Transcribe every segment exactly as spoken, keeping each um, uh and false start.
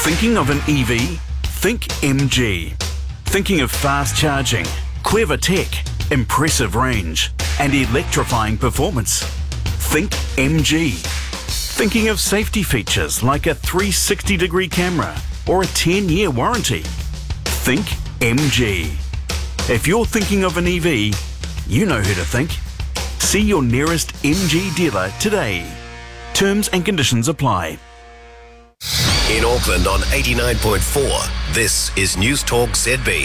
Thinking of an E V? Think M G. Thinking of fast charging, clever tech, impressive range, and electrifying performance? Think M G. Thinking of safety features like a three hundred sixty degree camera or a ten year warranty? Think M G. If you're thinking of an E V, you know who to think. See your nearest M G dealer today. Terms and conditions apply. In Auckland on eighty-nine point four, this is News Talk Z B.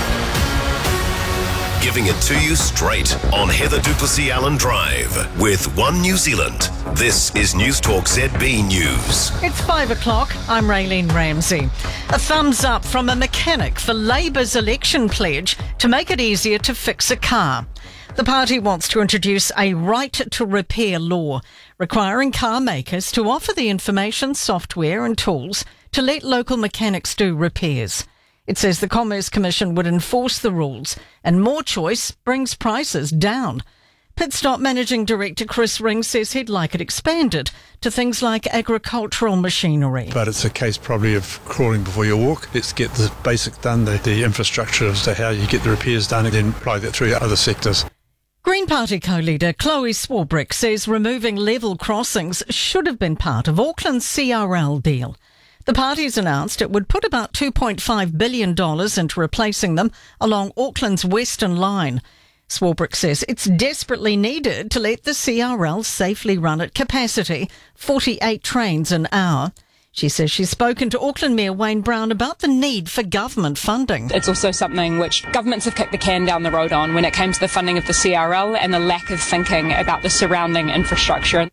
Giving it to you straight on Heather du Plessis-Allen Drive with One New Zealand. This is News Talk Z B News. It's five o'clock. I'm Raylene Ramsey. A thumbs up from a mechanic for Labour's election pledge to make it easier to fix a car. The party wants to introduce a right to repair law, requiring car makers to offer the information, software and tools to let local mechanics do repairs. It says the Commerce Commission would enforce the rules, and more choice brings prices down. Pitstop Managing Director Chris Ring says he'd like it expanded to things like agricultural machinery. But it's a case probably of crawling before you walk. Let's get the basic done, the, the infrastructure as to how you get the repairs done, and then apply that through other sectors. Green Party co-leader Chloe Swarbrick says removing level crossings should have been part of Auckland's C R L deal. The party's announced it would put about two point five billion dollars into replacing them along Auckland's Western Line. Swarbrick says it's desperately needed to let the C R L safely run at capacity, forty-eight trains an hour. She says she's spoken to Auckland Mayor Wayne Brown about the need for government funding. It's also something which governments have kicked the can down the road on when it came to the funding of the C R L and the lack of thinking about the surrounding infrastructure.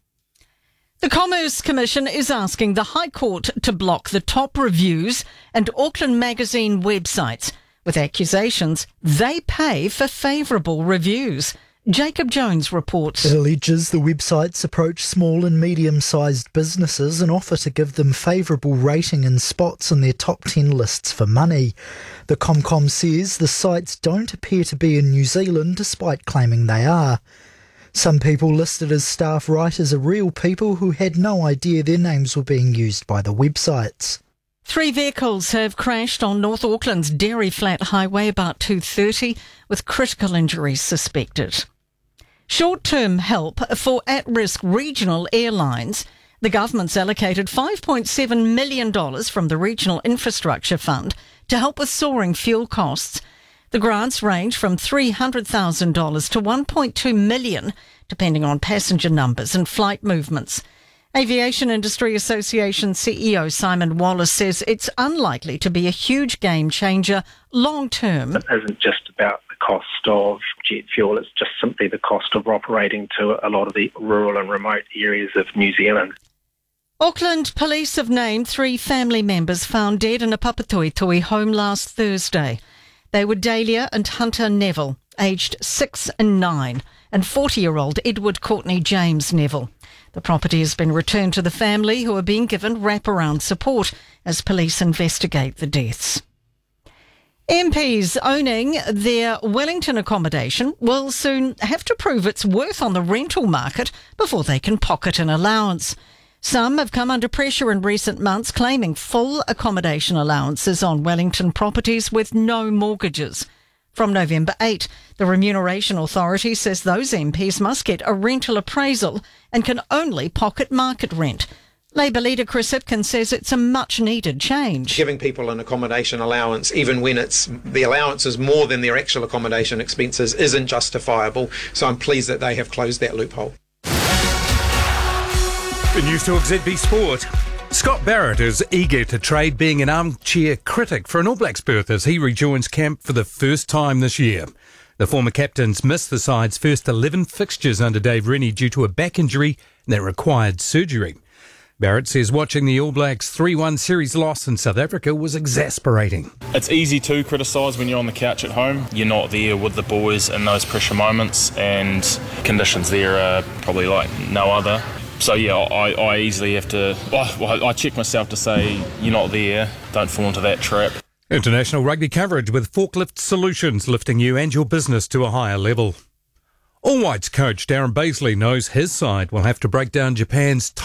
The Commerce Commission is asking the High Court to block the top reviews and Auckland Magazine websites with accusations they pay for favourable reviews. Jacob Jones reports. It alleges the websites approach small and medium-sized businesses and offer to give them favourable rating and spots in their top ten lists for money. The Comcom says the sites don't appear to be in New Zealand despite claiming they are. Some people listed as staff writers are real people who had no idea their names were being used by the websites. Three vehicles have crashed on North Auckland's Dairy Flat Highway about two thirty, with critical injuries suspected. Short-term help for at-risk regional airlines. The government's allocated five point seven million dollars from the Regional Infrastructure Fund to help with soaring fuel costs. The grants range from three hundred thousand dollars to one point two million dollars, depending on passenger numbers and flight movements. Aviation Industry Association C E O Simon Wallace says it's unlikely to be a huge game changer long term. It isn't just about the cost of jet fuel, it's just simply the cost of operating to a lot of the rural and remote areas of New Zealand. Auckland Police have named three family members found dead in a Papatoetoe home last Thursday. They were Dahlia and Hunter Neville, aged six and nine, and forty-year-old Edward Courtney James Neville. The property has been returned to the family, who are being given wraparound support as police investigate the deaths. M Ps owning their Wellington accommodation will soon have to prove its worth on the rental market before they can pocket an allowance. Some have come under pressure in recent months, claiming full accommodation allowances on Wellington properties with no mortgages. From November eighth, the Remuneration Authority says those M Ps must get a rental appraisal and can only pocket market rent. Labour leader Chris Hipkins says it's a much-needed change. Giving people an accommodation allowance, even when it's the allowance is more than their actual accommodation expenses, isn't justifiable. So I'm pleased that they have closed that loophole. The News Talk Z B Sport. Scott Barrett is eager to trade being an armchair critic for an All Blacks berth as he rejoins camp for the first time this year. The former captains missed the side's first eleven fixtures under Dave Rennie due to a back injury that required surgery. Barrett says watching the All Blacks three one series loss in South Africa was exasperating. It's easy to criticise when you're on the couch at home. You're not there with the boys in those pressure moments, and conditions there are probably like no other. So yeah, I, I easily have to, I, I check myself to say, you're not there, don't fall into that trap. International rugby coverage with Forklift Solutions, lifting you and your business to a higher level. All Whites coach Darren Bazley knows his side will have to break down Japan's